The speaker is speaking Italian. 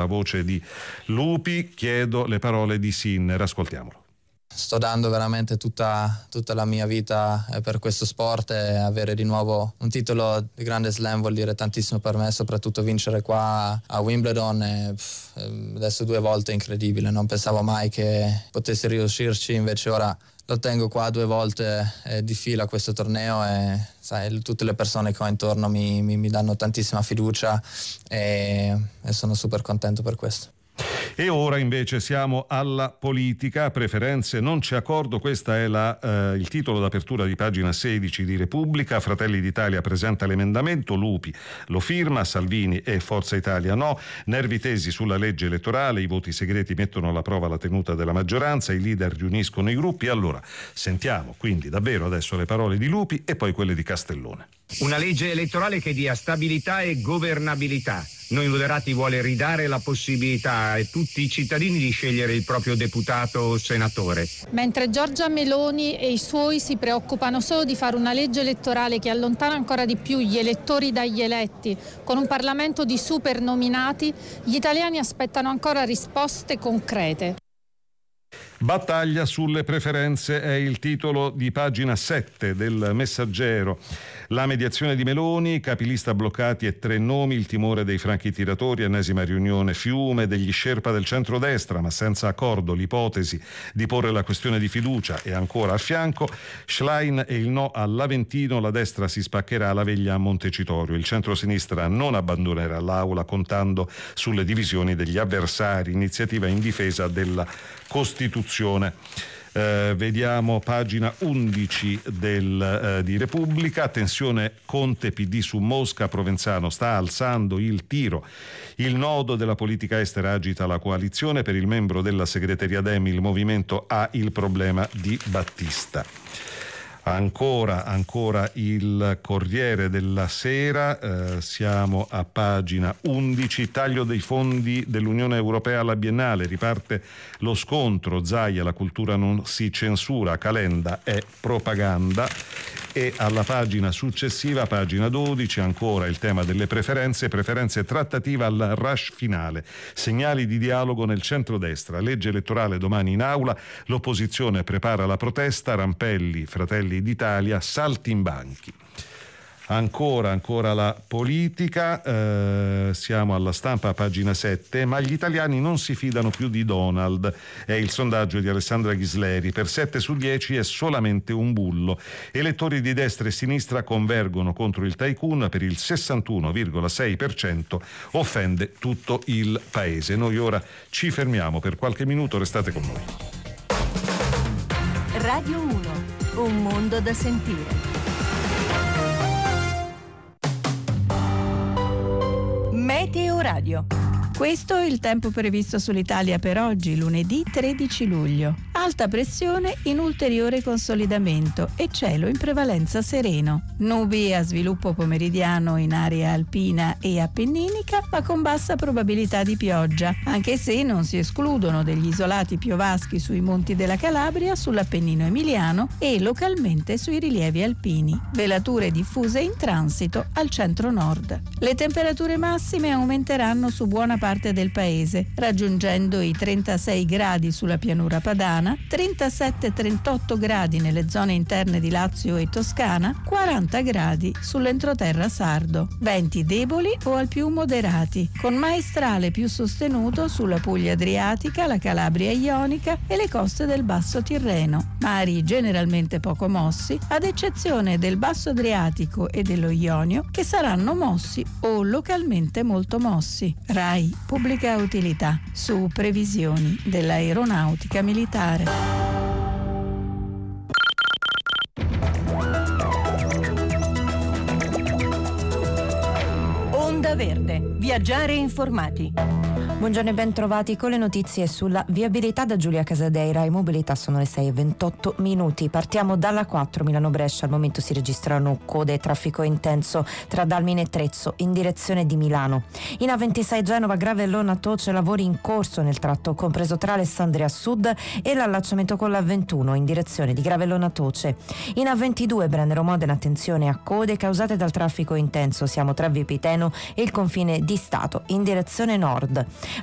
la voce di Lupi, chiedo le parole di Sinner, ascoltiamolo. Sto dando veramente tutta la mia vita per questo sport, e avere di nuovo un titolo di grande slam vuol dire tantissimo per me, soprattutto vincere qua a Wimbledon. Adesso 2 volte è incredibile, non pensavo mai che potessi riuscirci, invece ora lo tengo qua 2 volte di fila questo torneo, e sai, tutte le persone che ho intorno mi danno tantissima fiducia, e sono super contento per questo. E ora invece siamo alla politica, preferenze non c'è accordo, questa è il titolo d'apertura di pagina 16 di Repubblica. Fratelli d'Italia presenta l'emendamento, Lupi lo firma, Salvini e Forza Italia no, nervi tesi sulla legge elettorale, i voti segreti mettono alla prova la tenuta della maggioranza, i leader riuniscono i gruppi. Allora sentiamo quindi davvero adesso le parole di Lupi e poi quelle di Castellone. Una legge elettorale che dia stabilità e governabilità. Noi moderati vuole ridare la possibilità a tutti i cittadini di scegliere il proprio deputato o senatore. Mentre Giorgia Meloni e i suoi si preoccupano solo di fare una legge elettorale che allontana ancora di più gli elettori dagli eletti, con un Parlamento di supernominati, gli italiani aspettano ancora risposte concrete. Battaglia sulle preferenze è il titolo di pagina 7 del Messaggero. La mediazione di Meloni, capilista bloccati e 3 nomi, il timore dei franchi tiratori, ennesima riunione fiume degli sherpa del centrodestra, ma senza accordo, l'ipotesi di porre la questione di fiducia e ancora a fianco, Schlein e il no all'Aventino, la destra si spaccherà alla veglia a Montecitorio, il centrosinistra non abbandonerà l'aula contando sulle divisioni degli avversari, iniziativa in difesa della Costituzione. Vediamo pagina 11 di Repubblica, tensione Conte PD su Mosca, Provenzano sta alzando il tiro, il nodo della politica estera agita la coalizione, per il membro della segreteria Dem il movimento ha il problema di Battista. Ancora il Corriere della Sera, siamo a pagina 11, taglio dei fondi dell'Unione Europea alla Biennale, riparte lo scontro, Zaia, la cultura non si censura, Calenda è propaganda. E alla pagina successiva, pagina 12, ancora il tema delle preferenze trattativa al rush finale, segnali di dialogo nel centrodestra, legge elettorale domani in aula, l'opposizione prepara la protesta, Rampelli, Fratelli d'Italia, saltimbanchi. Ancora la politica, siamo alla Stampa, pagina 7, ma gli italiani non si fidano più di Donald, è il sondaggio di Alessandra Ghisleri, per 7 su 10 è solamente un bullo, elettori di destra e sinistra convergono contro il tycoon, per il 61,6% offende tutto il paese. Noi ora ci fermiamo per qualche minuto, restate con noi. Radio 1, un mondo da sentire. Meteo Radio. Questo è il tempo previsto sull'Italia per oggi, lunedì 13 luglio. Alta pressione in ulteriore consolidamento e cielo in prevalenza sereno. Nubi a sviluppo pomeridiano in area alpina e appenninica, ma con bassa probabilità di pioggia, anche se non si escludono degli isolati piovaschi sui monti della Calabria, sull'Appennino emiliano e localmente sui rilievi alpini. Velature diffuse in transito al centro-nord. Le temperature massime aumenteranno su buona parte del paese, raggiungendo i 36 gradi sulla pianura padana, 37-38 gradi nelle zone interne di Lazio e Toscana, 40 gradi sull'entroterra sardo. Venti deboli o al più moderati, con maestrale più sostenuto sulla Puglia adriatica, la Calabria ionica e le coste del Basso Tirreno. Mari generalmente poco mossi, ad eccezione del Basso Adriatico e dello Ionio, che saranno mossi o localmente molto mossi. RAI Pubblica Utilità, su previsioni dell'aeronautica militare. Onda Verde, viaggiare informati. Buongiorno e ben trovati con le notizie sulla viabilità da Giulia Casadeira. In mobilità sono le 6:28 minuti. Partiamo dalla 4 Milano-Brescia. Al momento si registrano code e traffico intenso tra Dalmine e Trezzo in direzione di Milano. In A26 Genova Gravellona Toce, lavori in corso nel tratto compreso tra Alessandria Sud e l'allacciamento con la 21 in direzione di Gravellona Toce. In A22 Brennero Modena, attenzione a code causate dal traffico intenso. Siamo tra Vipiteno e il confine di Stato in direzione nord.